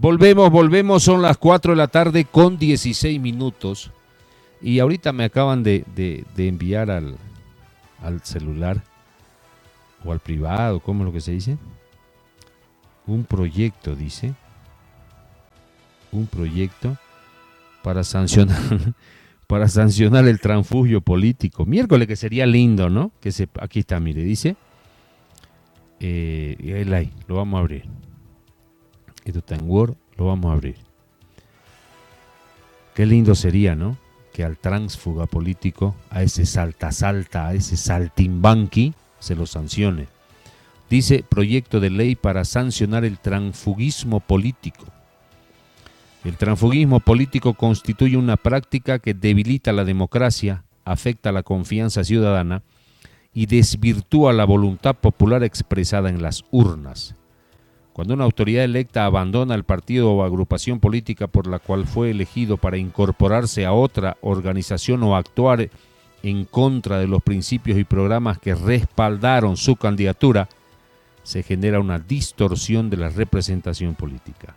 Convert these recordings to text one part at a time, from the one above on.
Volvemos, son las 4 de la tarde con 16 minutos. Y ahorita me acaban de enviar al celular o al privado, ¿cómo es lo que se dice? Un proyecto, dice. Un proyecto para sancionar para sancionar el transfugio político. Miércoles que sería lindo, ¿no? Aquí está, mire, dice. Lo vamos a abrir. Esto está en Word, lo vamos a abrir. Qué lindo sería, ¿no? Que al tránsfuga político, a ese salta, a ese saltimbanqui, se lo sancione. Dice proyecto de ley para sancionar el transfugismo político. El transfugismo político constituye una práctica que debilita la democracia, afecta la confianza ciudadana y desvirtúa la voluntad popular expresada en las urnas. Cuando una autoridad electa abandona el partido o agrupación política por la cual fue elegido para incorporarse a otra organización o actuar en contra de los principios y programas que respaldaron su candidatura, se genera una distorsión de la representación política.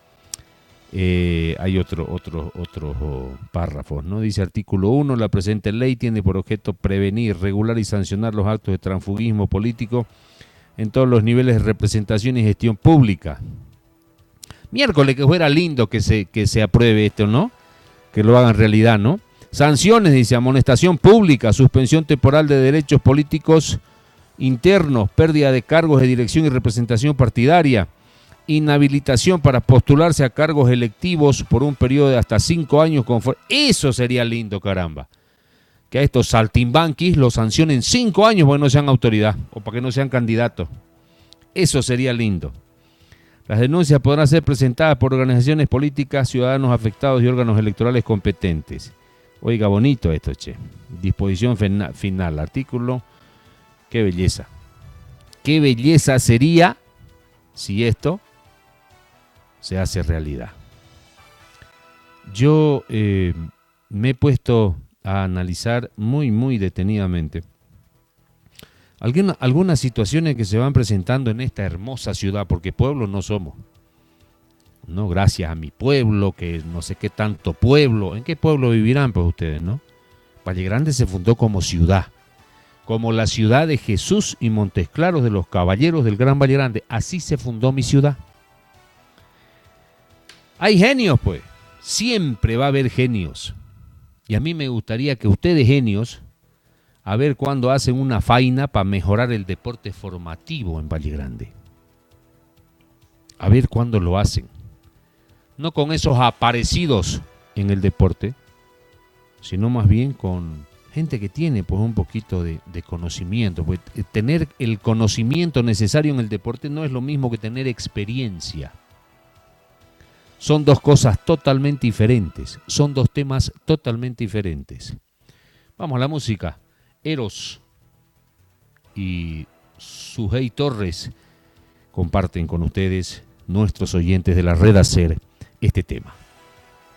Hay otros párrafos, ¿no? Dice artículo 1, la presente ley tiene por objeto prevenir, regular y sancionar los actos de transfugismo político en todos los niveles de representación y gestión pública. Miércoles que fuera lindo que se apruebe esto, ¿no? Que lo hagan realidad, ¿no? Sanciones, dice, amonestación pública, suspensión temporal de derechos políticos internos, pérdida de cargos de dirección y representación partidaria, inhabilitación para postularse a cargos electivos por un periodo de hasta 5 años. Eso sería lindo, caramba. Que a estos saltimbanquis los sancionen 5 años porque no sean autoridad o para que no sean candidatos. Eso sería lindo. Las denuncias podrán ser presentadas por organizaciones políticas, ciudadanos afectados y órganos electorales competentes. Oiga, bonito esto, che. Disposición final, artículo. Qué belleza. Qué belleza sería si esto se hace realidad. Yo me he puesto a analizar muy detenidamente algunas situaciones que se van presentando en esta hermosa ciudad, porque pueblo no somos. No, gracias a mi pueblo, que no sé qué tanto pueblo. ¿En qué pueblo vivirán pues ustedes, no? Valle Grande se fundó como ciudad, como la ciudad de Jesús y Montes Claros de los Caballeros del Gran Valle Grande. Así se fundó mi ciudad. Hay genios, pues. Siempre va a haber genios. Y a mí me gustaría que ustedes, genios, a ver cuándo hacen una faina para mejorar el deporte formativo en Valle Grande. A ver cuándo lo hacen. No con esos aparecidos en el deporte, sino más bien con gente que tiene pues un poquito de conocimiento. Pues tener el conocimiento necesario en el deporte no es lo mismo que tener experiencia. Son dos cosas totalmente diferentes. Son dos temas totalmente diferentes. Vamos a la música. Eros y Sujei Torres comparten con ustedes, nuestros oyentes de la Red Hacer, este tema.